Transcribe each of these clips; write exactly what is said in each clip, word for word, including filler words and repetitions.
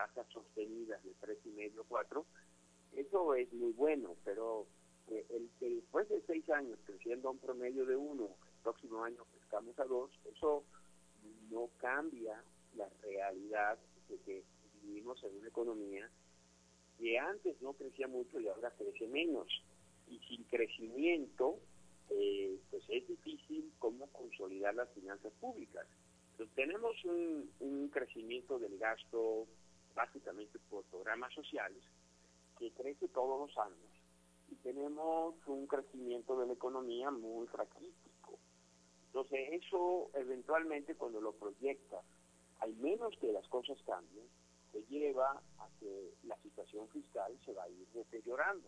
tasas sostenidas de tres y medio, cuatro, eso es muy bueno, pero eh, el que después de seis años creciendo a un promedio de uno, el próximo año crezcamos a dos, eso no cambia la realidad de que vivimos en una economía que antes no crecía mucho y ahora crece menos. Y sin crecimiento, eh, pues es difícil cómo consolidar las finanzas públicas. Entonces, tenemos un, un crecimiento del gasto básicamente por programas sociales que crece todos los años. Y tenemos un crecimiento de la economía muy raquítico. Entonces, eso eventualmente cuando lo proyectas, al menos que las cosas cambien, te lleva a que la situación fiscal se va a ir deteriorando.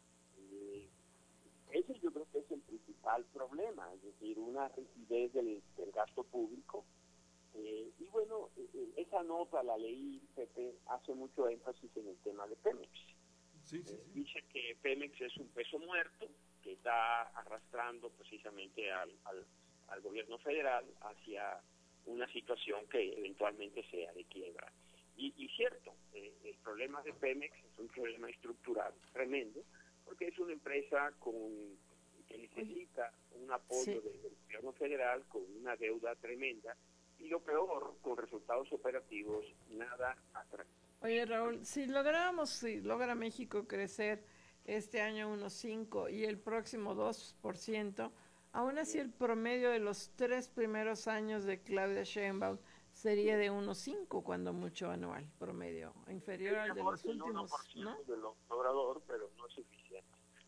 Eh, ese yo creo que es el principal problema, es decir, una rigidez del, del gasto público. Eh, y bueno, eh, esa nota, la leí, Pepe, hace mucho énfasis en el tema de Pemex. Sí, sí, Eh, sí. dice que Pemex es un peso muerto que está arrastrando precisamente al, al, al gobierno federal hacia una situación que eventualmente sea de quiebra. Y, y cierto, eh, el problema de Pemex es un problema estructural tremendo, porque es una empresa con que necesita un apoyo Sí. del gobierno federal con una deuda tremenda y lo peor, con resultados operativos nada atractivos. Oye, Raúl, si logramos, si logra México crecer este año uno punto cinco y el próximo dos por ciento, aún así el promedio de los tres primeros años de Claudia Sheinbaum sería de uno punto cinco, cuando mucho anual, promedio, inferior al de los últimos, ¿no? Del obrador, pero no es suficiente.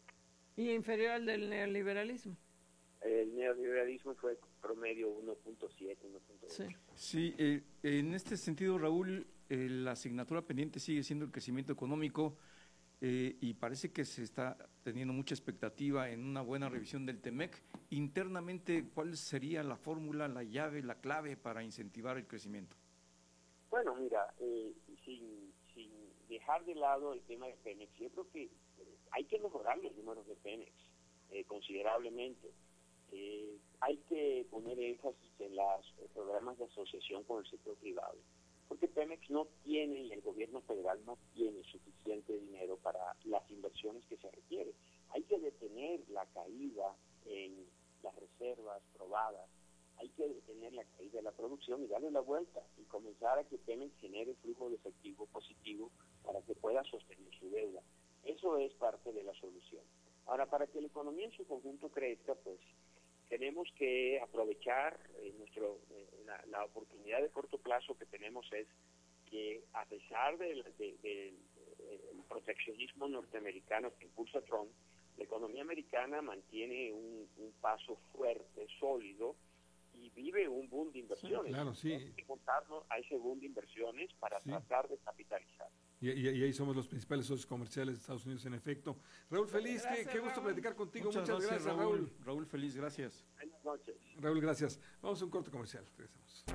Y inferior al del neoliberalismo. El neoliberalismo fue promedio uno punto siete, uno punto ocho. Sí. Sí, eh, en este sentido, Raúl, eh, la asignatura pendiente sigue siendo el crecimiento económico eh, y parece que se está teniendo mucha expectativa en una buena revisión del TEMEC. Internamente, ¿cuál sería la fórmula, la llave, la clave para incentivar el crecimiento? Bueno, mira, eh, sin, sin dejar de lado el tema de Pemex, yo creo que eh, hay que mejorar los números de Pemex eh, considerablemente. Eh, hay que poner énfasis en los eh, programas de asociación con el sector privado, porque Pemex no tiene y el gobierno federal no tiene suficiente dinero para las inversiones que se requieren. Hay que detener la caída en las reservas probadas, hay que detener la caída de la producción y darle la vuelta y comenzar a que Pemex genere flujo de efectivo positivo para que pueda sostener su deuda. Eso es parte de la solución. Ahora, para que la economía en su conjunto crezca, pues tenemos que aprovechar eh, nuestro eh, la, la oportunidad de corto plazo que tenemos es que a pesar del de, de, de, proteccionismo norteamericano que impulsa Trump, la economía americana mantiene un, un paso fuerte, sólido, y vive un boom de inversiones. Sí, claro, sí. Hay que montarnos a ese boom de inversiones para Sí. tratar de capitalizar. Y, y, y ahí somos los principales socios comerciales de Estados Unidos, en efecto. Raúl, feliz, Gracias, qué, qué gusto Raúl. platicar contigo. Muchas, Muchas, gracias, gracias, Raúl. Raúl. Raúl, feliz, gracias. Buenas noches. Raúl, gracias. Vamos a un corte comercial. Regresamos.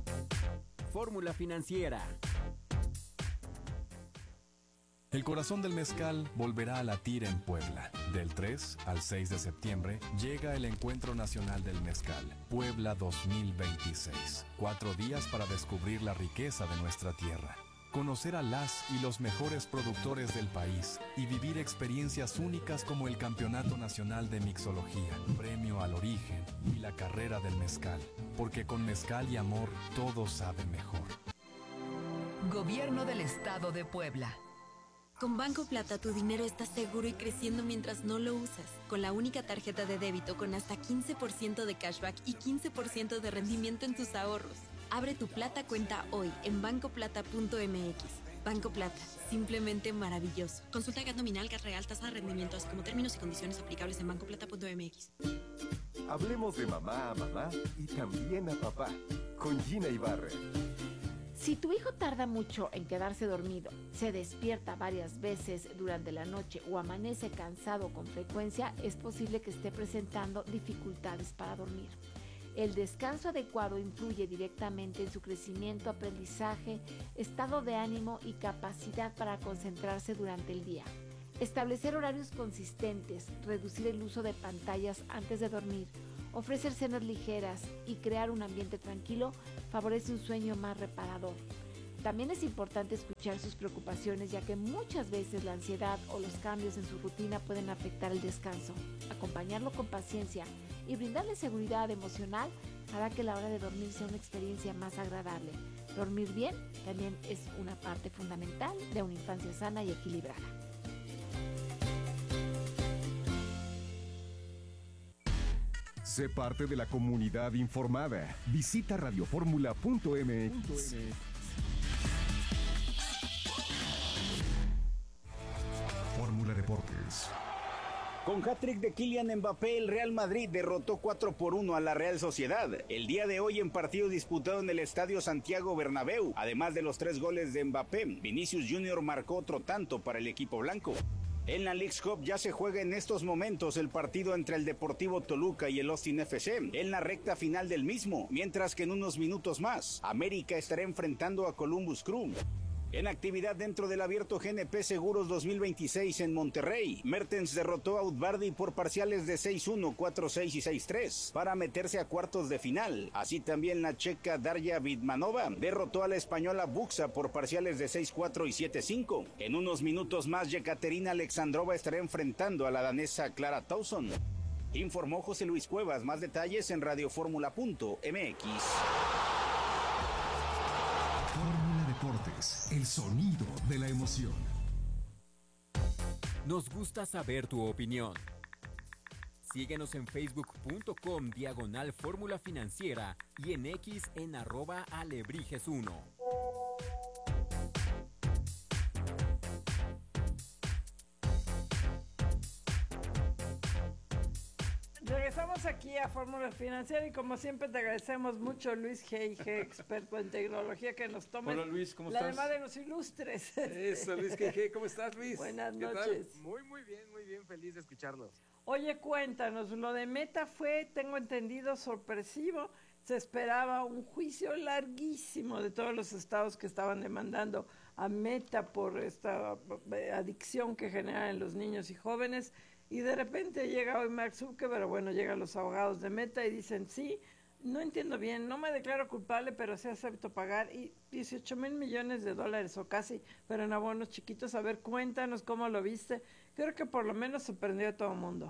Fórmula Financiera. El corazón del mezcal volverá a latir en Puebla. Del tres al seis de septiembre llega el Encuentro Nacional del Mezcal, Puebla dos mil veintiséis. Cuatro días para descubrir la riqueza de nuestra tierra, conocer a las y los mejores productores del país y vivir experiencias únicas como el Campeonato Nacional de Mixología, Premio al Origen y la Carrera del Mezcal. Porque con mezcal y amor todo sabe mejor. Gobierno del Estado de Puebla. Con Banco Plata tu dinero está seguro y creciendo mientras no lo usas. Con la única tarjeta de débito con hasta quince por ciento de cashback y quince por ciento de rendimiento en tus ahorros. Abre tu Plata cuenta hoy en banco plata punto m x. Banco Plata, simplemente maravilloso. Consulta G A T nominal, G A T real, tasa de rendimiento, así como términos y condiciones aplicables en banco plata punto m x. Hablemos de mamá a mamá y también a papá, con Gina Ibarra. Si tu hijo tarda mucho en quedarse dormido, se despierta varias veces durante la noche o amanece cansado con frecuencia, es posible que esté presentando dificultades para dormir. El descanso adecuado influye directamente en su crecimiento, aprendizaje, estado de ánimo y capacidad para concentrarse durante el día. Establecer horarios consistentes, reducir el uso de pantallas antes de dormir, ofrecer cenas ligeras y crear un ambiente tranquilo favorece un sueño más reparador. También es importante escuchar sus preocupaciones, ya que muchas veces la ansiedad o los cambios en su rutina pueden afectar el descanso. Acompañarlo con paciencia y brindarle seguridad emocional hará que la hora de dormir sea una experiencia más agradable. Dormir bien también es una parte fundamental de una infancia sana y equilibrada. Sé parte de la comunidad informada. Visita radioformula punto m x. Fórmula Deportes. Con hat-trick de Kylian Mbappé, el Real Madrid derrotó cuatro por uno a la Real Sociedad. El día de hoy en partido disputado en el Estadio Santiago Bernabéu. Además de los tres goles de Mbappé, Vinicius Junior marcó otro tanto para el equipo blanco. En la Leagues Cup ya se juega en estos momentos el partido entre el Deportivo Toluca y el Austin F C en la recta final del mismo, mientras que en unos minutos más, América estará enfrentando a Columbus Crew. En actividad dentro del Abierto G N P Seguros dos mil veintiséis en Monterrey, Mertens derrotó a Udvardy por parciales de seis uno, cuatro seis y seis tres para meterse a cuartos de final. Así también la checa Darya Vidmanova derrotó a la española Buxa por parciales de seis cuatro y siete cinco. En unos minutos más, Yekaterina Alexandrova estará enfrentando a la danesa Clara Tauson. Informó José Luis Cuevas. Más detalles en radioformula punto m x. Deportes, el sonido de la emoción. Nos gusta saber tu opinión. Síguenos en facebook punto com diagonal fórmula financiera y en X en arroba alebrijes uno. Regresamos aquí a Fórmula Financiera y como siempre te agradecemos mucho, Luis G. G., experto en tecnología, que nos tome Hola, Luis, ¿cómo la estás? llamada de los ilustres. Eso, Luis G. G., ¿cómo estás, Luis? Buenas ¿Qué noches. tal? Muy, muy bien, muy bien, feliz de escucharlos. Oye, cuéntanos, lo de Meta fue, tengo entendido, sorpresivo. Se esperaba un juicio larguísimo de todos los estados que estaban demandando a Meta por esta adicción que generan en los niños y jóvenes. Y de repente llega hoy Mark Zuckerberg, pero bueno, llegan los abogados de Meta y dicen, sí, no entiendo bien, no me declaro culpable, pero sí acepto pagar, y dieciocho mil millones de dólares o casi, pero en abonos chiquitos. A ver, cuéntanos cómo lo viste. Creo que por lo menos sorprendió a todo el mundo.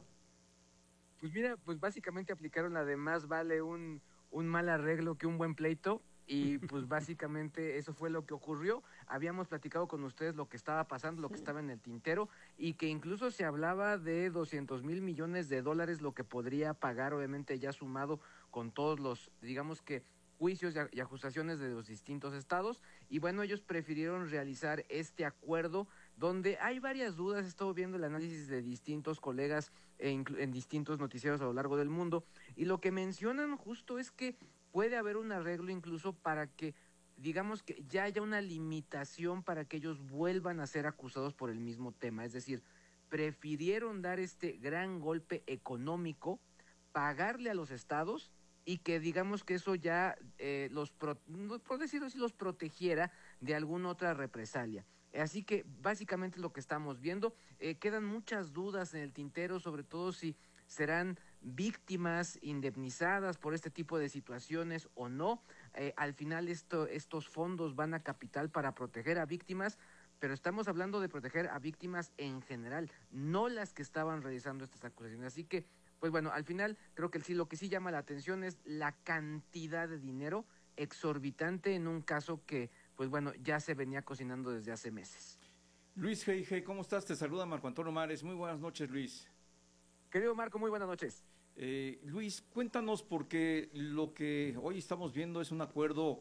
Pues mira, pues básicamente aplicaron la de más vale un, un mal arreglo que un buen pleito. Y pues básicamente eso fue lo que ocurrió. Habíamos platicado con ustedes lo que estaba pasando, lo que estaba en el tintero, y que incluso se hablaba de doscientos mil millones de dólares lo que podría pagar, obviamente ya sumado con todos los, digamos que, juicios y acusaciones de los distintos estados. Y bueno, ellos prefirieron realizar este acuerdo donde hay varias dudas. He estado viendo el análisis de distintos colegas en, en distintos noticieros a lo largo del mundo, y lo que mencionan justo es que puede haber un arreglo incluso para que, digamos que ya haya una limitación para que ellos vuelvan a ser acusados por el mismo tema. Es decir, prefirieron dar este gran golpe económico, pagarle a los estados y que digamos que eso ya eh, los, pro, por decirlo así, los protegiera de alguna otra represalia. Así que básicamente lo que estamos viendo, eh, quedan muchas dudas en el tintero, sobre todo si serán víctimas indemnizadas por este tipo de situaciones o no. Eh, al final esto, estos fondos van a capital para proteger a víctimas, pero estamos hablando de proteger a víctimas en general, no las que estaban realizando estas acusaciones. Así que, pues bueno, al final creo que sí, lo que sí llama la atención es la cantidad de dinero exorbitante en un caso que, pues bueno, ya se venía cocinando desde hace meses. Luis G. G., ¿cómo estás? Te saluda Marco Antonio Mares. Muy buenas noches, Luis. Querido Marco, muy buenas noches. Eh, Luis, cuéntanos, porque lo que hoy estamos viendo es un acuerdo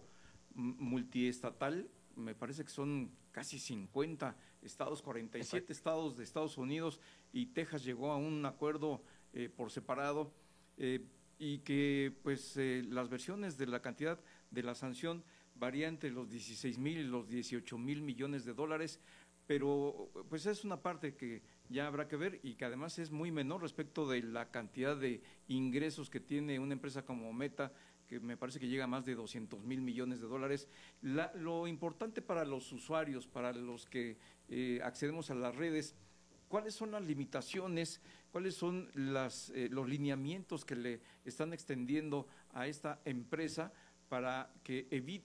multiestatal. Me parece que son casi cincuenta estados, cuarenta y siete Exacto. estados de Estados Unidos, y Texas llegó a un acuerdo eh, por separado, eh, y que pues eh, las versiones de la cantidad de la sanción varía entre los dieciséis mil y los dieciocho mil millones de dólares, pero pues es una parte que ya habrá que ver y que además es muy menor respecto de la cantidad de ingresos que tiene una empresa como Meta, que me parece que llega a más de doscientos mil millones de dólares. La, lo importante para los usuarios, para los que eh, accedemos a las redes, ¿cuáles son las limitaciones, cuáles son las, eh, los lineamientos que le están extendiendo a esta empresa para que evite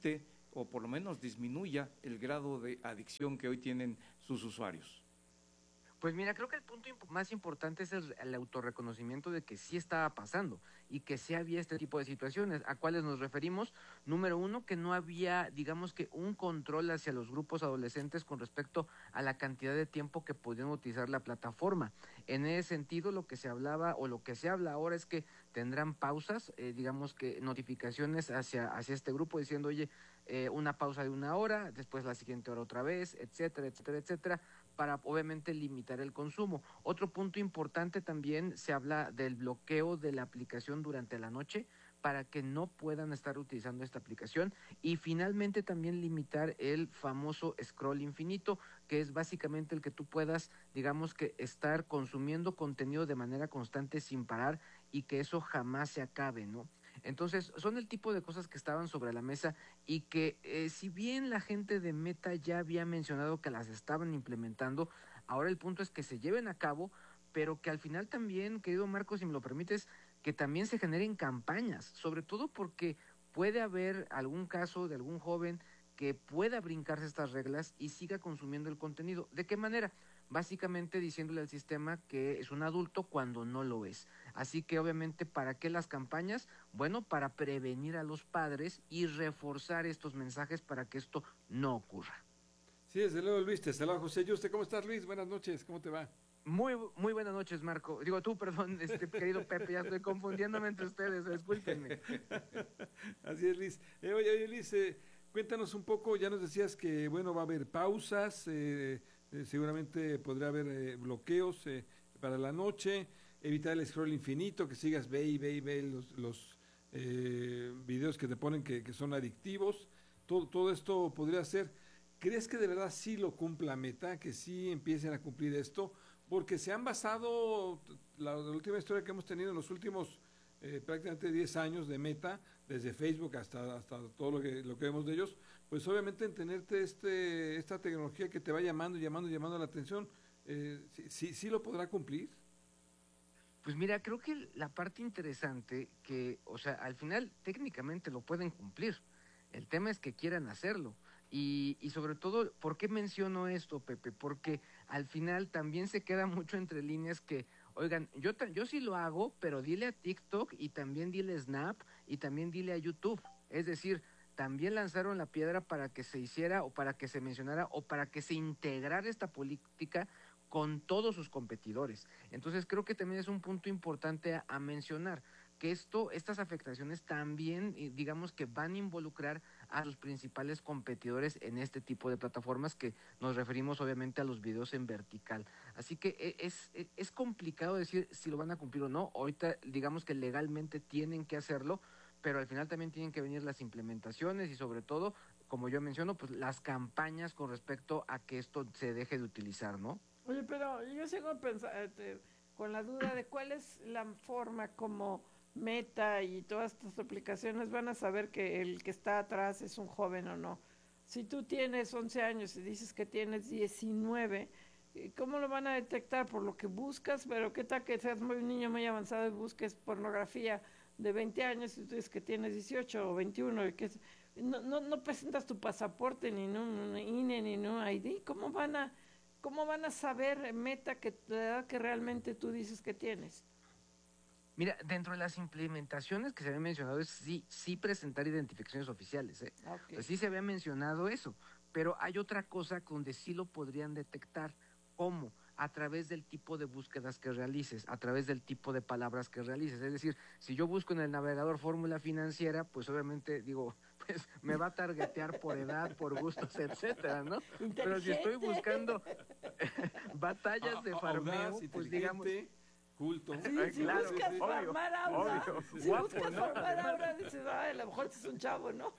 o por lo menos disminuya el grado de adicción que hoy tienen sus usuarios? Pues mira, creo que el punto imp- más importante es el, el autorreconocimiento de que sí estaba pasando y que sí había este tipo de situaciones. ¿A cuáles nos referimos? Número uno, que no había, digamos que un control hacia los grupos adolescentes con respecto a la cantidad de tiempo que podían utilizar la plataforma. En ese sentido, lo que se hablaba o lo que se habla ahora es que tendrán pausas, eh, digamos que notificaciones hacia, hacia este grupo diciendo, oye, eh, una pausa de una hora, después la siguiente hora otra vez, etcétera, etcétera, etcétera, para obviamente limitar el consumo. Otro punto importante también se habla del bloqueo de la aplicación durante la noche para que no puedan estar utilizando esta aplicación y finalmente también limitar el famoso scroll infinito, que es básicamente el que tú puedas, digamos que estar consumiendo contenido de manera constante sin parar y que eso jamás se acabe, ¿no? Entonces, son el tipo de cosas que estaban sobre la mesa y que eh, si bien la gente de Meta ya había mencionado que las estaban implementando, ahora el punto es que se lleven a cabo, pero que al final también, querido Marcos, si me lo permites, que también se generen campañas, sobre todo porque puede haber algún caso de algún joven que pueda brincarse estas reglas y siga consumiendo el contenido. ¿De qué manera? Básicamente diciéndole al sistema que es un adulto cuando no lo es. Así que obviamente, ¿para qué las campañas? Bueno, para prevenir a los padres y reforzar estos mensajes para que esto no ocurra. Sí, desde luego, Luis, te saluda José Yuste. ¿Cómo estás, Luis? Buenas noches, ¿cómo te va? Muy, muy buenas noches, Marco. Digo tú, perdón, este querido Pepe, ya estoy confundiéndome entre ustedes, discúlpenme. Así es, Luis. Eh, oye, oye, Luis, eh, cuéntanos un poco, ya nos decías que, bueno, va a haber pausas, eh, eh, seguramente podrá haber eh, bloqueos eh, para la noche, evitar el scroll infinito, que sigas ve y ve y ve los, los eh, videos que te ponen que, que son adictivos. Todo, todo esto podría ser. ¿Crees que de verdad sí lo cumpla Meta, que sí empiecen a cumplir esto? Porque se han basado, la, la última historia que hemos tenido en los últimos eh, prácticamente diez años de Meta, desde Facebook hasta, hasta todo lo que, lo que vemos de ellos, pues obviamente en tenerte este, esta tecnología que te va llamando, llamando, llamando la atención, eh, ¿sí, sí, sí lo podrá cumplir? Pues mira, creo que la parte interesante que, o sea, al final técnicamente lo pueden cumplir. El tema es que quieran hacerlo. Y, y sobre todo, ¿por qué menciono esto, Pepe? Porque al final también se queda mucho entre líneas que, oigan, yo, yo sí lo hago, pero dile a TikTok y también dile a Snap y también dile a YouTube. Es decir, también lanzaron la piedra para que se hiciera o para que se mencionara o para que se integrara esta política con todos sus competidores. Entonces creo que también es un punto importante a, a mencionar, que esto, estas afectaciones también, digamos que van a involucrar a sus principales competidores en este tipo de plataformas, que nos referimos obviamente a los videos en vertical. Así que es, es, es complicado decir si lo van a cumplir o no. Ahorita digamos que legalmente tienen que hacerlo, pero al final también tienen que venir las implementaciones y sobre todo, como yo menciono, pues las campañas con respecto a que esto se deje de utilizar, ¿no? Oye, pero yo sigo pensando, este, con la duda de cuál es la forma como Meta y todas estas aplicaciones van a saber que el que está atrás es un joven o no. Si tú tienes once años y dices que tienes diecinueve, ¿cómo lo van a detectar? Por lo que buscas, pero qué tal que seas muy, un niño muy avanzado y busques pornografía de veinte años y tú dices que tienes dieciocho o veintiuno y que no, no, no presentas tu pasaporte ni un I N E ni un I D. ¿Cómo van a, cómo van a saber, Meta, que la edad que realmente tú dices que tienes? Mira, dentro de las implementaciones que se había mencionado es sí, sí presentar identificaciones oficiales, ¿eh? Okay. Pues sí se había mencionado eso, pero hay otra cosa donde sí lo podrían detectar. ¿Cómo? A través del tipo de búsquedas que realices, a través del tipo de palabras que realices. Es decir, si yo busco en el navegador fórmula financiera, pues obviamente digo, pues me va a targetear por edad, por gustos, etcétera, ¿no? Pero si estoy buscando batallas de farmeo, pues digamos... Culto. Sí, si claro, buscas sí, formar aura, obvio, si guapo, buscas ¿no? formar aura, dices, ay, a lo mejor es un chavo, ¿no?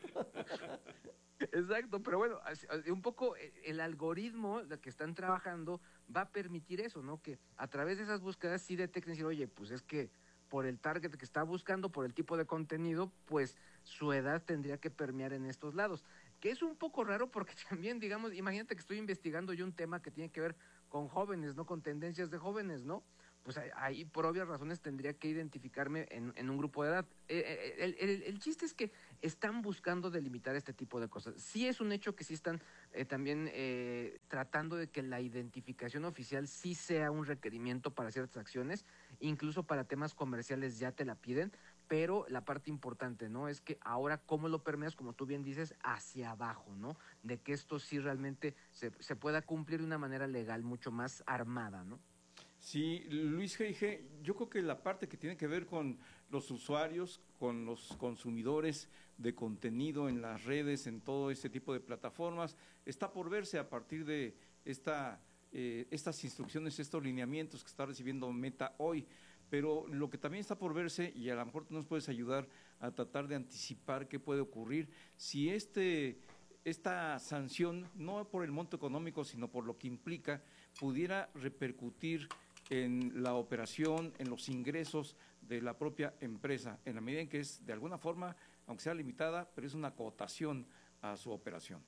Exacto, pero bueno, un poco el algoritmo que están trabajando va a permitir eso, ¿no? Que a través de esas búsquedas sí detecten, decir, oye, pues es que por el target que está buscando, por el tipo de contenido, pues su edad tendría que permear en estos lados. Que es un poco raro porque también, digamos, imagínate que estoy investigando yo un tema que tiene que ver con jóvenes, ¿no? Con tendencias de jóvenes, ¿no? Pues ahí por obvias razones tendría que identificarme en, en un grupo de edad. El, el, el, el chiste es que están buscando delimitar este tipo de cosas. Sí es un hecho que sí están eh, también eh, tratando de que la identificación oficial sí sea un requerimiento para ciertas acciones, incluso para temas comerciales ya te la piden, pero la parte importante, ¿no? Es que ahora cómo lo permeas, como tú bien dices, hacia abajo, ¿no? De que esto sí realmente se, se pueda cumplir de una manera legal mucho más armada, ¿no? Sí, Luis G. G., yo creo que la parte que tiene que ver con los usuarios, con los consumidores de contenido en las redes, en todo este tipo de plataformas, está por verse a partir de esta, eh, estas instrucciones, estos lineamientos que está recibiendo Meta hoy. Pero lo que también está por verse, y a lo mejor tú nos puedes ayudar a tratar de anticipar qué puede ocurrir, si este, esta sanción, no por el monto económico, sino por lo que implica, pudiera repercutir en la operación, en los ingresos de la propia empresa, en la medida en que es de alguna forma, aunque sea limitada, pero es una acotación a su operación.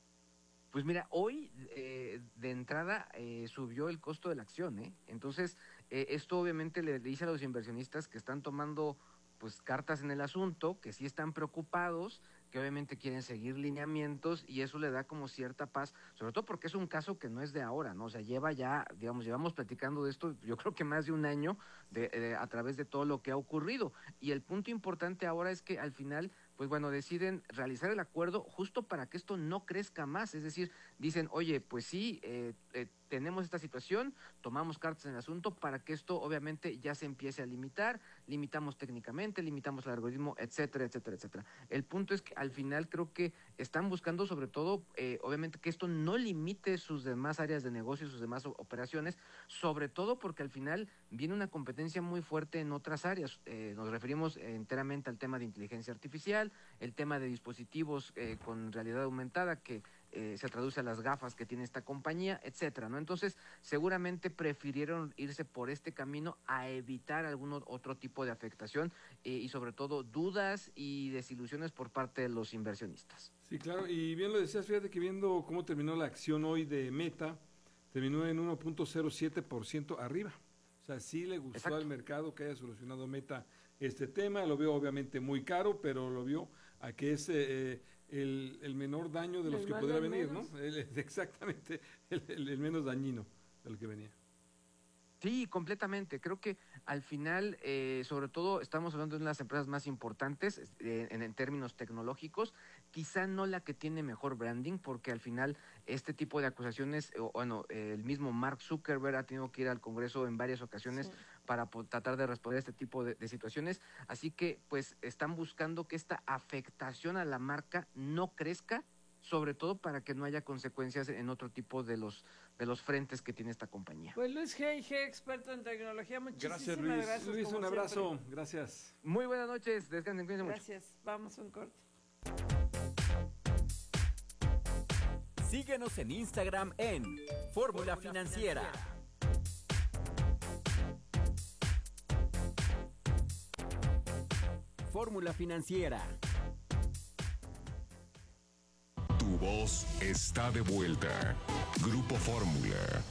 Pues mira, hoy eh, de entrada eh, subió el costo de la acción, ¿eh? Entonces, eh, esto obviamente le dice a los inversionistas que están tomando pues cartas en el asunto, que sí están preocupados, que obviamente quieren seguir lineamientos y eso le da como cierta paz, sobre todo porque es un caso que no es de ahora, ¿no? O sea, lleva ya, digamos, llevamos platicando de esto, yo creo que más de un año de, de, a través de todo lo que ha ocurrido. Y el punto importante ahora es que al final, pues bueno, deciden realizar el acuerdo justo para que esto no crezca más. Es decir, dicen, oye, pues sí, eh, eh, tenemos esta situación, tomamos cartas en el asunto para que esto obviamente ya se empiece a limitar, limitamos técnicamente, limitamos el algoritmo, etcétera, etcétera, etcétera. El punto es que al final creo que están buscando sobre todo, eh, obviamente, que esto no limite sus demás áreas de negocio, sus demás operaciones, sobre todo porque al final viene una competencia muy fuerte en otras áreas. Eh, nos referimos enteramente al tema de inteligencia artificial, el tema de dispositivos eh, con realidad aumentada que eh, se traduce a las gafas que tiene esta compañía, etcétera, ¿no? Entonces, seguramente prefirieron irse por este camino a evitar algún otro tipo de afectación eh, y sobre todo dudas y desilusiones por parte de los inversionistas. Sí, claro, y bien lo decías, fíjate que viendo cómo terminó la acción hoy de Meta, terminó en uno punto cero siete por ciento arriba. O sea, sí le gustó Exacto. al mercado que haya solucionado Meta este tema, lo vio obviamente muy caro, pero lo vio a que es eh, el, el menor daño de los el que podría venir, menos. ¿no? El, exactamente, el, el, el menos dañino del que venía. Sí, completamente. Creo que al final, eh, sobre todo, estamos hablando de una de las empresas más importantes eh, en, en términos tecnológicos, quizá no la que tiene mejor branding, porque al final este tipo de acusaciones, o, bueno, eh, el mismo Mark Zuckerberg ha tenido que ir al Congreso en varias ocasiones sí. para po- tratar de responder a este tipo de, de situaciones, así que pues están buscando que esta afectación a la marca no crezca, sobre todo para que no haya consecuencias en otro tipo de los de los frentes que tiene esta compañía. Pues Luis G. G., experto en tecnología, muchísimas gracias. Luis, gracias, Luis un abrazo, siempre. Gracias. Muy buenas noches, descansen, cuídense mucho. Gracias, vamos a un corte. Síguenos en Instagram en Fórmula Financiera. Fórmula Financiera. Tu voz está de vuelta. Grupo Fórmula.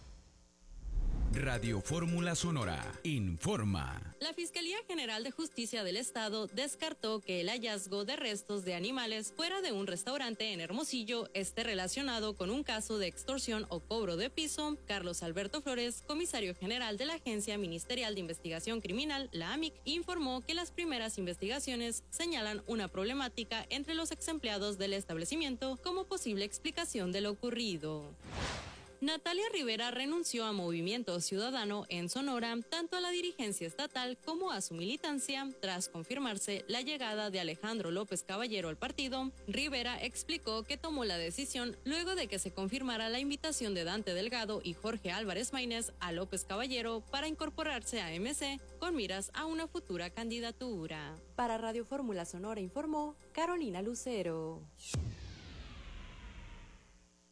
Radio Fórmula Sonora informa. La Fiscalía General de Justicia del Estado descartó que el hallazgo de restos de animales fuera de un restaurante en Hermosillo esté relacionado con un caso de extorsión o cobro de piso. Carlos Alberto Flores, comisario general de la Agencia Ministerial de Investigación Criminal, la A M I C, informó que las primeras investigaciones señalan una problemática entre los exempleados del establecimiento como posible explicación de lo ocurrido. Natalia Rivera renunció a Movimiento Ciudadano en Sonora, tanto a la dirigencia estatal como a su militancia, tras confirmarse la llegada de Alejandro López Caballero al partido. Rivera explicó que tomó la decisión luego de que se confirmara la invitación de Dante Delgado y Jorge Álvarez Maínez a López Caballero para incorporarse a M C con miras a una futura candidatura. Para Radio Fórmula Sonora informó Carolina Lucero.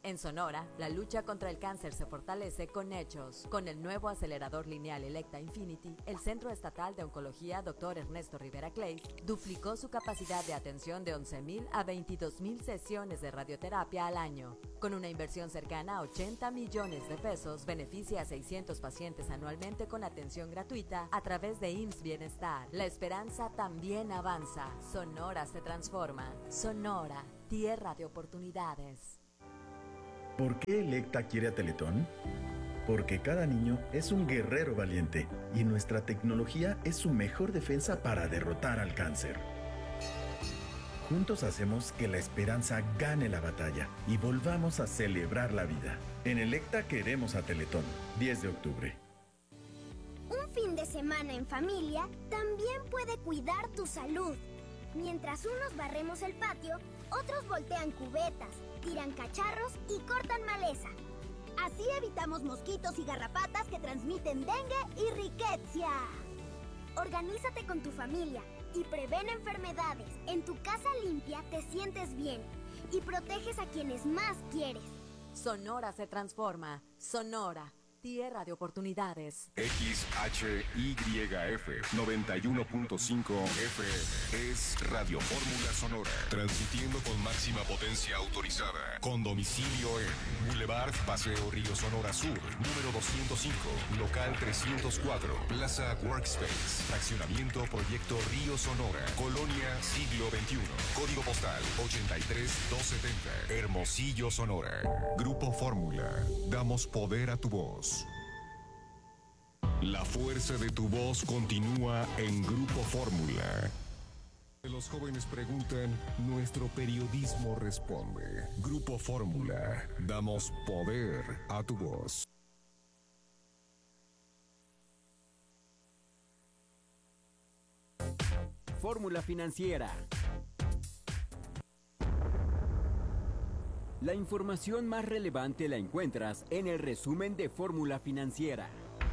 En Sonora, la lucha contra el cáncer se fortalece con hechos. Con el nuevo acelerador lineal Electa Infinity, el Centro Estatal de Oncología doctor Ernesto Rivera Clay duplicó su capacidad de atención de once mil a veintidós mil sesiones de radioterapia al año. Con una inversión cercana a ochenta millones de pesos, beneficia a seiscientos pacientes anualmente con atención gratuita a través de I M S S Bienestar. La esperanza también avanza. Sonora se transforma. Sonora, tierra de oportunidades. ¿Por qué Electa quiere a Teletón? Porque cada niño es un guerrero valiente y nuestra tecnología es su mejor defensa para derrotar al cáncer. Juntos hacemos que la esperanza gane la batalla y volvamos a celebrar la vida. En Electa queremos a Teletón, diez de octubre. Un fin de semana en familia también puede cuidar tu salud. Mientras unos barremos el patio, otros voltean cubetas, tiran cacharros y cortan maleza. Así evitamos mosquitos y garrapatas que transmiten dengue y riqueza. Organízate con tu familia y prevén enfermedades. En tu casa limpia te sientes bien y proteges a quienes más quieres. Sonora se transforma. Sonora, tierra de oportunidades. X H Y F noventa y uno punto cinco F es Radio Fórmula Sonora, transmitiendo con máxima potencia autorizada, con domicilio en Boulevard Paseo Río Sonora Sur, número doscientos cinco, local trescientos cuatro, Plaza Workspace, fraccionamiento Proyecto Río Sonora, Colonia Siglo veintiuno, código postal ochenta y tres doscientos setenta, Hermosillo, Sonora. Grupo Fórmula, damos poder a tu voz. La fuerza de tu voz continúa en Grupo Fórmula. Los jóvenes preguntan, nuestro periodismo responde. Grupo Fórmula, damos poder a tu voz. Fórmula Financiera. La información más relevante la encuentras en el resumen de Fórmula Financiera.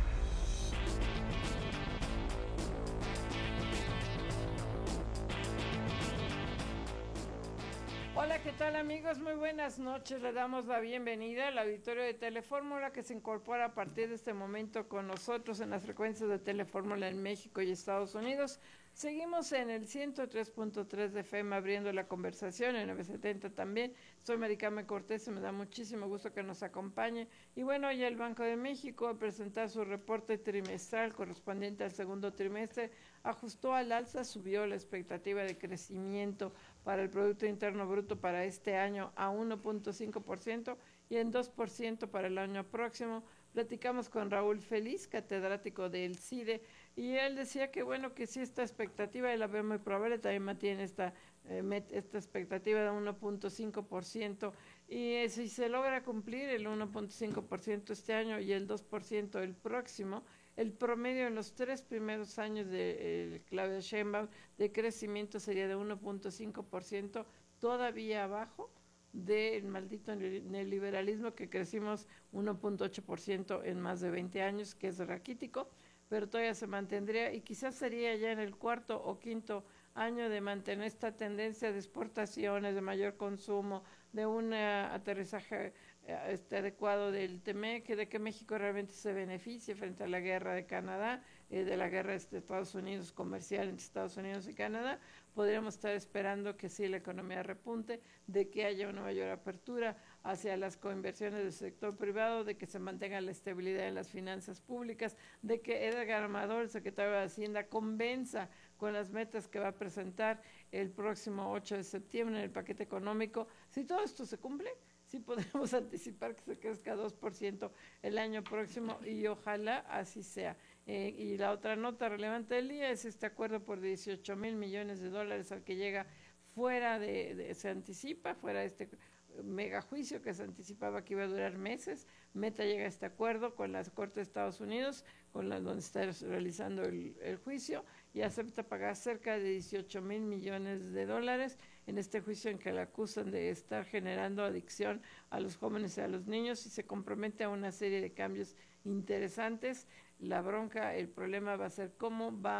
Hola, ¿qué tal amigos? Muy buenas noches. Le damos la bienvenida al auditorio de Telefórmula que se incorpora a partir de este momento con nosotros en las frecuencias de Telefórmula en México y Estados Unidos. Seguimos en el ciento tres punto tres de F M abriendo la conversación, en novecientos setenta también. Soy Maricarmen Cortés y me da muchísimo gusto que nos acompañe. Y bueno, ya el Banco de México a presentar su reporte trimestral correspondiente al segundo trimestre ajustó al alza, subió la expectativa de crecimiento para el Producto Interno Bruto para este año a uno punto cinco por ciento y en dos por ciento para el año próximo. Platicamos con Raúl Feliz, catedrático del C I D E, y él decía que bueno, que sí esta expectativa, él la ve muy probable, también mantiene esta, eh, met, esta expectativa de uno punto cinco por ciento, y eh, si se logra cumplir el uno punto cinco por ciento este año y el dos por ciento el próximo, el promedio en los tres primeros años de eh, Claudia Sheinbaum de crecimiento sería de uno punto cinco por ciento, todavía abajo del maldito neoliberalismo que crecimos uno punto ocho por ciento en más de veinte años, que es raquítico, pero todavía se mantendría y quizás sería ya en el cuarto o quinto año de mantener esta tendencia de exportaciones, de mayor consumo, de un uh, aterrizaje uh, este, adecuado del T M E C, de que México realmente se beneficie frente a la guerra de Canadá, eh, de la guerra de Estados Unidos comercial entre Estados Unidos y Canadá. Podríamos estar esperando que sí la economía repunte, de que haya una mayor apertura hacia las coinversiones del sector privado, de que se mantenga la estabilidad en las finanzas públicas, de que Edgar Amador, el secretario de Hacienda, convenza con las metas que va a presentar el próximo ocho de septiembre en el paquete económico. Si todo esto se cumple, sí podemos anticipar que se crezca dos por ciento el año próximo y ojalá así sea. Eh, y la otra nota relevante del día es este acuerdo por dieciocho mil millones de dólares al que llega fuera de, de se anticipa, fuera de este mega juicio que se anticipaba que iba a durar meses. Meta llega a este acuerdo con la Corte de Estados Unidos, con la donde está realizando el, el juicio, y acepta pagar cerca de dieciocho mil millones de dólares en este juicio en que la acusan de estar generando adicción a los jóvenes y a los niños, y se compromete a una serie de cambios interesantes. La bronca, el problema va a ser cómo va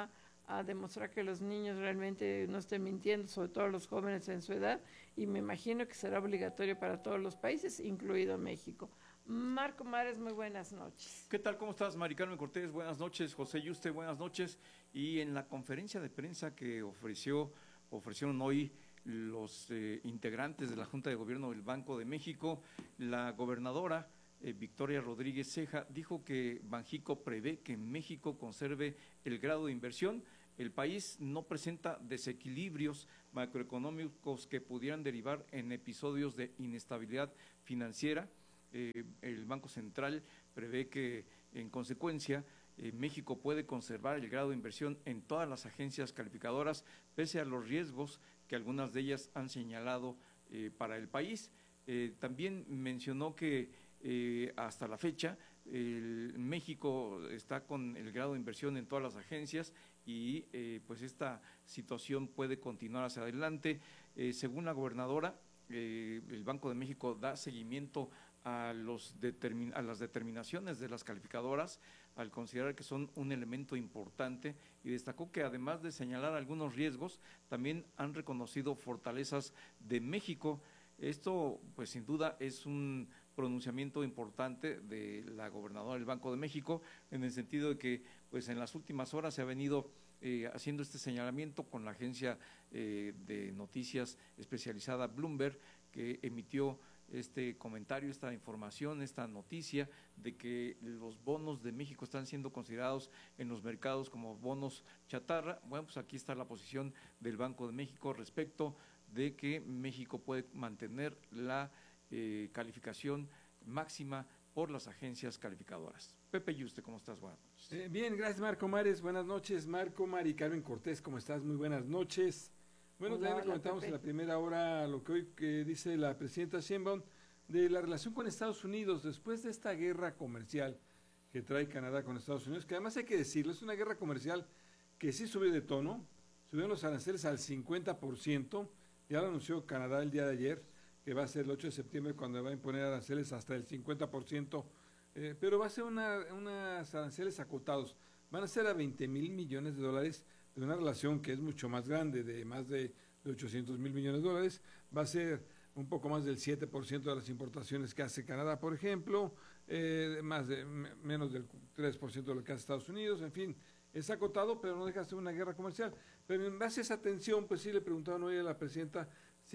a demostrar que los niños realmente no estén mintiendo, sobre todo los jóvenes en su edad, y me imagino que será obligatorio para todos los países, incluido México. Marco Mares, muy buenas noches. ¿Qué tal? ¿Cómo estás, Mari Carmen Cortés? Buenas noches. José Yuste, buenas noches. Y en la conferencia de prensa que ofreció, ofrecieron hoy los eh, integrantes de la Junta de Gobierno del Banco de México, la gobernadora eh, Victoria Rodríguez Ceja dijo que Banjico prevé que México conserve el grado de inversión. El país no presenta desequilibrios macroeconómicos que pudieran derivar en episodios de inestabilidad financiera. Eh, el Banco Central prevé que, en consecuencia, eh, México puede conservar el grado de inversión en todas las agencias calificadoras, pese a los riesgos que algunas de ellas han señalado eh, para el país. Eh, también mencionó que eh, hasta la fecha el, México está con el grado de inversión en todas las agencias y eh, pues esta situación puede continuar hacia adelante. Eh, según la gobernadora, eh, el Banco de México da seguimiento a, los determin, a las determinaciones de las calificadoras al considerar que son un elemento importante, y destacó que además de señalar algunos riesgos, también han reconocido fortalezas de México. Esto pues sin duda es un pronunciamiento importante de la gobernadora del Banco de México, en el sentido de que pues en las últimas horas se ha venido eh, haciendo este señalamiento con la agencia eh, de noticias especializada Bloomberg, que emitió este comentario, esta información, esta noticia de que los bonos de México están siendo considerados en los mercados como bonos chatarra. Bueno, pues aquí está la posición del Banco de México respecto de que México puede mantener la eh, calificación máxima por las agencias calificadoras. Pepe Yuste, ¿cómo estás? Buenas noches. Eh, bien, gracias Marco Mares, buenas noches. Marco, Mari Carmen Cortés, ¿cómo estás? Muy buenas noches. Bueno, Hola, también hola, comentamos Pepe. en la primera hora lo que hoy que dice la presidenta Sheinbaum de la relación con Estados Unidos después de esta guerra comercial que trae Canadá con Estados Unidos, que además hay que decirlo, es una guerra comercial que sí subió de tono, subieron los aranceles al cincuenta por ciento, ya lo anunció Canadá el día de ayer, que va a ser el ocho de septiembre cuando va a imponer aranceles hasta el cincuenta por ciento, eh, pero va a ser una, unas aranceles acotados, van a ser a veinte mil millones de dólares, de una relación que es mucho más grande, de más de, de ochocientos mil millones de dólares, va a ser un poco más del siete por ciento de las importaciones que hace Canadá, por ejemplo, eh, más de, menos del tres por ciento de lo que hace Estados Unidos, en fin, es acotado, pero no deja de ser una guerra comercial. Pero en base a esa tensión, pues sí le preguntaban hoy a la presidenta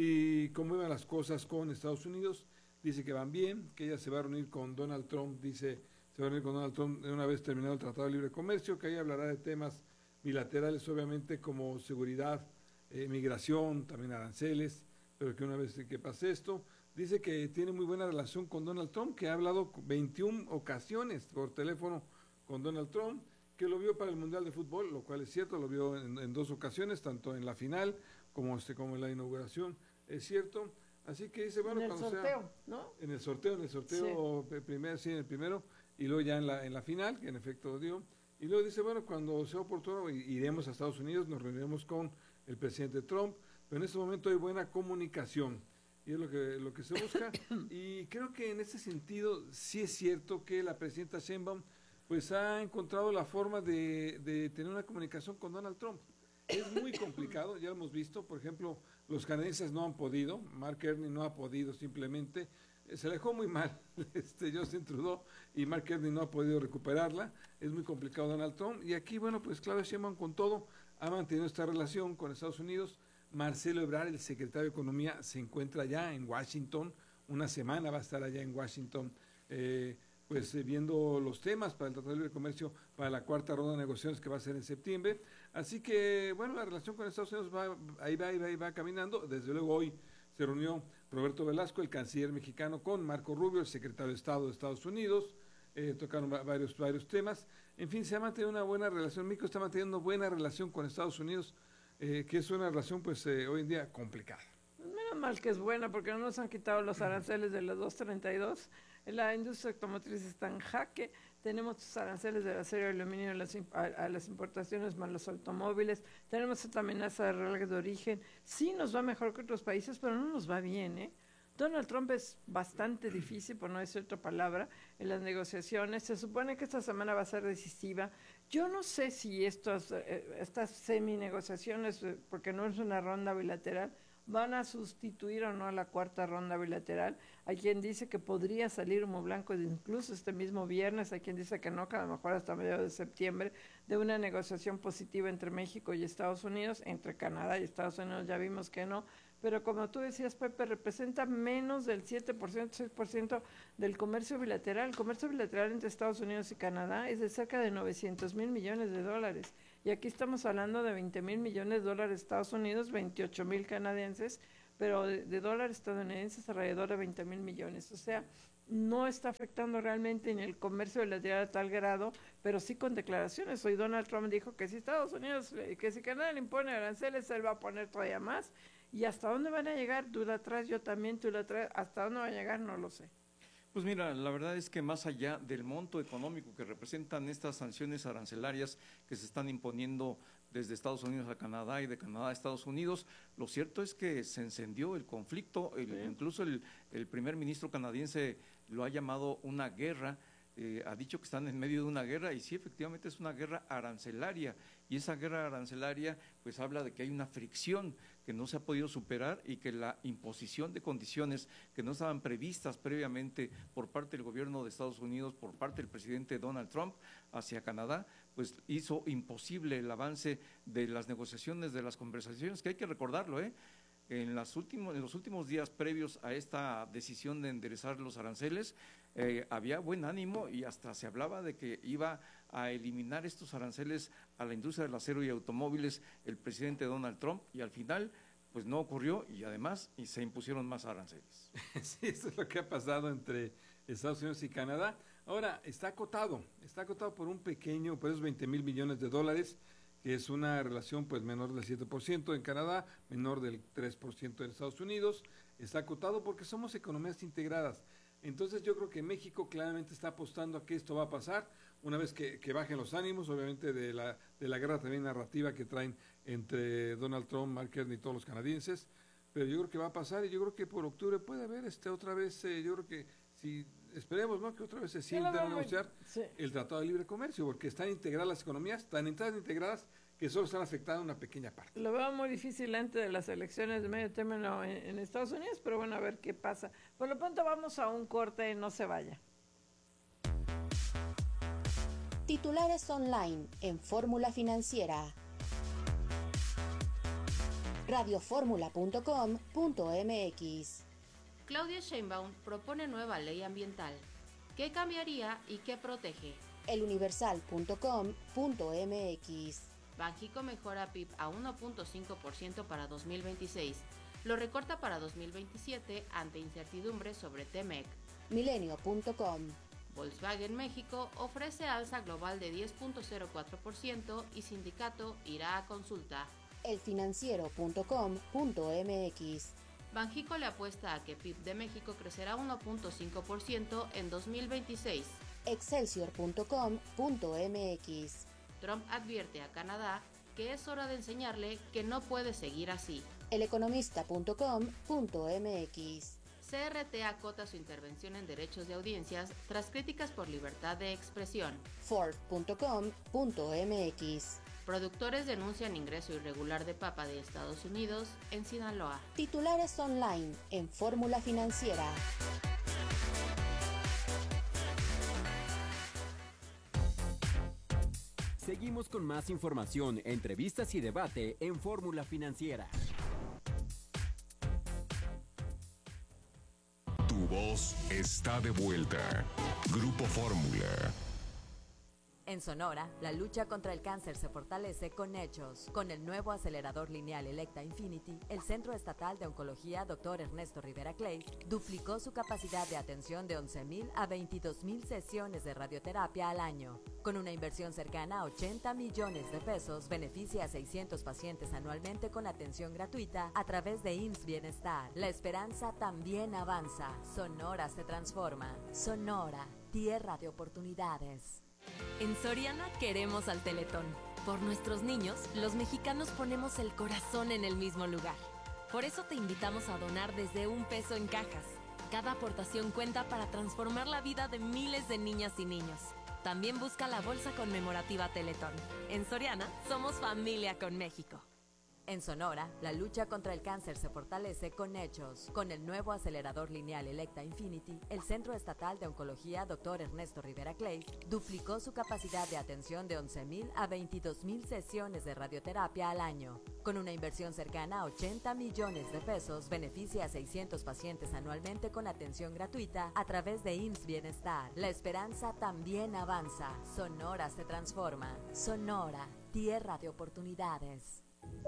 si cómo iban las cosas con Estados Unidos, dice que van bien, que ella se va a reunir con Donald Trump, dice, se va a reunir con Donald Trump una vez terminado el Tratado de Libre Comercio, que ahí hablará de temas bilaterales, obviamente, como seguridad, eh, migración, también aranceles, pero que una vez que pase esto, dice que tiene muy buena relación con Donald Trump, que ha hablado veintiuna ocasiones por teléfono con Donald Trump, que lo vio para el Mundial de Fútbol, lo cual es cierto, lo vio en, en dos ocasiones, tanto en la final como, este, como en la inauguración, es cierto. Así que dice, bueno, en el cuando sorteo, sea, ¿no? En el sorteo, en el sorteo, sí. Primero, sí, en el primero, y luego ya en la, en la final, que en efecto dio. Y luego dice, bueno, cuando sea oportuno iremos a Estados Unidos, nos reuniremos con el presidente Trump, pero en este momento hay buena comunicación y es lo que, lo que se busca. Y creo que en ese sentido sí es cierto que la presidenta Sheinbaum pues ha encontrado la forma de, de tener una comunicación con Donald Trump. Es muy complicado, ya lo hemos visto, por ejemplo, los canadienses no han podido, Mark Carney no ha podido simplemente, se alejó muy mal este Justin Trudeau y Mark Carney no ha podido recuperarla, es muy complicado Donald Trump, y aquí, bueno, pues Claudia Sheinbaum con todo ha mantenido esta relación con Estados Unidos. Marcelo Ebrard, el secretario de Economía, se encuentra ya en Washington, una semana va a estar allá en Washington, eh, pues eh, viendo los temas para el Tratado de Libre Comercio para la cuarta ronda de negociaciones que va a ser en septiembre. Así que, bueno, la relación con Estados Unidos va, ahí va, ahí va, ahí va caminando. Desde luego hoy se reunió Roberto Velasco, el canciller mexicano, con Marco Rubio, el secretario de Estado de Estados Unidos. Eh, tocaron varios, varios temas. En fin, se ha mantenido una buena relación. México está manteniendo buena relación con Estados Unidos, eh, que es una relación, pues, eh, hoy en día complicada. Menos mal que es buena, porque no nos han quitado los aranceles de los doscientos treinta y dos. La industria automotriz está en jaque. Tenemos los aranceles del acero y aluminio a las, a, a las importaciones más los automóviles. Tenemos esta amenaza de reglas de origen. Sí nos va mejor que otros países, pero no nos va bien, ¿eh? Donald Trump es bastante difícil, por no decir otra palabra, en las negociaciones. Se supone que esta semana va a ser decisiva. Yo no sé si estos, eh, estas semi-negociaciones, eh, porque no es una ronda bilateral, van a sustituir o no a la cuarta ronda bilateral. Hay quien dice que podría salir humo blanco incluso este mismo viernes, hay quien dice que no, que a lo mejor hasta mediados de septiembre, de una negociación positiva entre México y Estados Unidos, entre Canadá y Estados Unidos ya vimos que no, pero como tú decías, Pepe, representa menos del siete por ciento, seis por ciento del comercio bilateral. El comercio bilateral entre Estados Unidos y Canadá es de cerca de novecientos mil millones de dólares. Y aquí estamos hablando de veinte mil millones de dólares Estados Unidos, veintiocho mil canadienses, pero de, de dólares estadounidenses alrededor de veinte mil millones. O sea, no está afectando realmente en el comercio bilateral a tal grado, pero sí con declaraciones. Hoy Donald Trump dijo que si Estados Unidos, que si Canadá le impone aranceles, él va a poner todavía más. ¿Y hasta dónde van a llegar? Tú la traes, yo también, tú la traes. ¿Hasta dónde van a llegar? No lo sé. Pues mira, la verdad es que más allá del monto económico que representan estas sanciones arancelarias que se están imponiendo desde Estados Unidos a Canadá y de Canadá a Estados Unidos, lo cierto es que se encendió el conflicto, el, sí. incluso el, el primer ministro canadiense lo ha llamado una guerra, eh, ha dicho que están en medio de una guerra y sí, efectivamente es una guerra arancelaria y esa guerra arancelaria pues habla de que hay una fricción que no se ha podido superar y que la imposición de condiciones que no estaban previstas previamente por parte del gobierno de Estados Unidos, por parte del presidente Donald Trump hacia Canadá, pues hizo imposible el avance de las negociaciones, de las conversaciones, que hay que recordarlo, ¿eh? En, las últimos, en los últimos días previos a esta decisión de enderezar los aranceles, eh, había buen ánimo y hasta se hablaba de que iba a eliminar estos aranceles a la industria del acero y automóviles el presidente Donald Trump y al final pues no ocurrió y además y se impusieron más aranceles. Sí, eso es lo que ha pasado entre Estados Unidos y Canadá. Ahora, está acotado, está acotado por un pequeño, por esos veinte mil millones de dólares, que es una relación pues menor del siete por ciento en Canadá, menor del tres por ciento en Estados Unidos. Está acotado porque somos economías integradas. Entonces yo creo que México claramente está apostando a que esto va a pasar, una vez que, que bajen los ánimos, obviamente de la, de la guerra también narrativa que traen entre Donald Trump, Mark Carney y todos los canadienses, pero yo creo que va a pasar y yo creo que por octubre puede haber este otra vez, eh, yo creo que si esperemos, ¿no?, que otra vez se sienten a negociar sí. el Tratado de Libre Comercio, porque están integradas las economías, están entradas integradas que solo están afectadas una pequeña parte. Lo veo muy difícil antes de las elecciones de medio término en, en Estados Unidos, pero bueno, a ver qué pasa. Por lo pronto vamos a un corte, no se vaya. Titulares online en Fórmula Financiera. radioformula punto com punto m x. Claudia Sheinbaum propone nueva ley ambiental. ¿Qué cambiaría y qué protege? eluniversal punto com punto m x. Banxico mejora P I B a uno punto cinco por ciento para dos mil veintiséis. Lo recorta para dos mil veintisiete ante incertidumbre sobre T M E C. Milenio punto com. Volkswagen México ofrece alza global de diez punto cero cuatro por ciento y sindicato irá a consulta. elfinanciero punto com punto m x. Banxico le apuesta a que P I B de México crecerá uno punto cinco por ciento en dos mil veintiséis. excelsior punto com punto m x. Trump advierte a Canadá que es hora de enseñarle que no puede seguir así. eleconomista punto com punto m x. C R T acota su intervención en derechos de audiencias tras críticas por libertad de expresión. ford punto com punto m x. Productores denuncian ingreso irregular de papa de Estados Unidos en Sinaloa. Titulares online en Fórmula Financiera. Seguimos con más información, entrevistas y debate en Fórmula Financiera. Tu voz está de vuelta. Grupo Fórmula. En Sonora, la lucha contra el cáncer se fortalece con hechos. Con el nuevo acelerador lineal Electa Infinity, el Centro Estatal de Oncología doctor Ernesto Rivera Clay duplicó su capacidad de atención de once mil a veintidós mil sesiones de radioterapia al año. Con una inversión cercana a ochenta millones de pesos, beneficia a seiscientos pacientes anualmente con atención gratuita a través de I M S S Bienestar. La esperanza también avanza. Sonora se transforma. Sonora, tierra de oportunidades. En Soriana queremos al Teletón. Por nuestros niños, los mexicanos ponemos el corazón en el mismo lugar. Por eso te invitamos a donar desde un peso en cajas. Cada aportación cuenta para transformar la vida de miles de niñas y niños. También busca la bolsa conmemorativa Teletón. En Soriana, somos familia con México. En Sonora, la lucha contra el cáncer se fortalece con hechos. Con el nuevo acelerador lineal Electa Infinity, el Centro Estatal de Oncología doctor Ernesto Rivera Clay duplicó su capacidad de atención de once mil a veintidós mil sesiones de radioterapia al año. Con una inversión cercana a ochenta millones de pesos, beneficia a seiscientos pacientes anualmente con atención gratuita a través de I M S S Bienestar. La esperanza también avanza. Sonora se transforma. Sonora, tierra de oportunidades.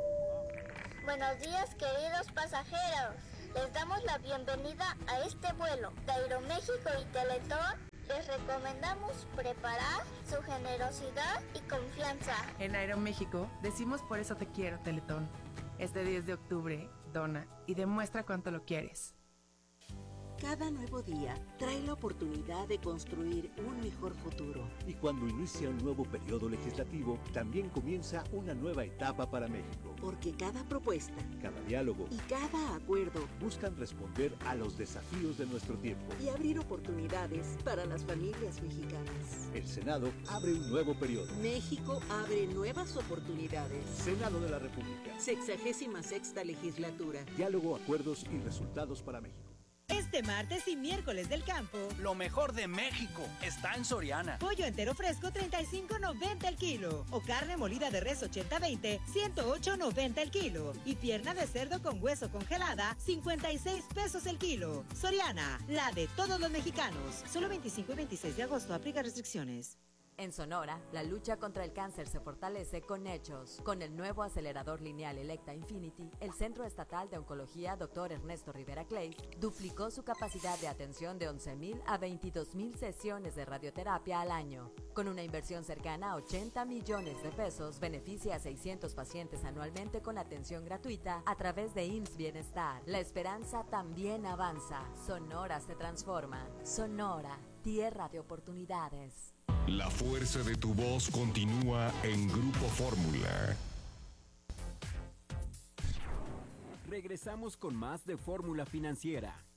Buenos días, queridos pasajeros. Les damos la bienvenida a este vuelo de Aeroméxico y Teletón. Les recomendamos preparar su generosidad y confianza. En Aeroméxico decimos por eso te quiero, Teletón. Este diez de octubre, dona y demuestra cuánto lo quieres. Cada nuevo día trae la oportunidad de construir un mejor futuro. Y cuando inicia un nuevo periodo legislativo, también comienza una nueva etapa para México. Porque cada propuesta, cada diálogo y cada acuerdo buscan responder a los desafíos de nuestro tiempo y abrir oportunidades para las familias mexicanas. El Senado abre un nuevo periodo. México abre nuevas oportunidades. Senado de la República. Sexagésima sexta legislatura. Diálogo, acuerdos y resultados para México. Este martes y miércoles del campo, lo mejor de México está en Soriana. Pollo entero fresco treinta y cinco noventa el kilo o carne molida de res ochenta veinte ciento ocho noventa el kilo y pierna de cerdo con hueso congelada cincuenta y seis pesos el kilo. Soriana, la de todos los mexicanos. Solo veinticinco y veintiséis de agosto, aplica restricciones. En Sonora, la lucha contra el cáncer se fortalece con hechos. Con el nuevo acelerador lineal Electa Infinity, el Centro Estatal de Oncología doctor Ernesto Rivera Clay duplicó su capacidad de atención de once mil a veintidós mil sesiones de radioterapia al año. Con una inversión cercana a ochenta millones de pesos, beneficia a seiscientos pacientes anualmente con atención gratuita a través de I M S S Bienestar. La esperanza también avanza. Sonora se transforma. Sonora, tierra de oportunidades. La fuerza de tu voz continúa en Grupo Fórmula. Regresamos con más de Fórmula Financiera.